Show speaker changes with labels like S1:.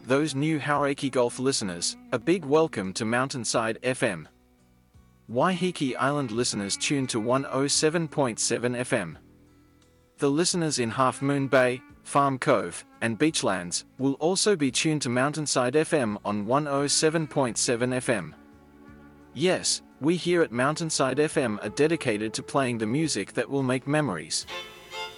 S1: those new Hauraki Golf listeners, a big welcome to Mountainside FM. Waiheke Island listeners tune to 107.7 FM. The listeners in Half Moon Bay, Farm Cove, and Beachlands will also be tuned to Mountainside FM on 107.7 FM. Yes, we here at Mountainside FM are dedicated to playing the music that will make memories.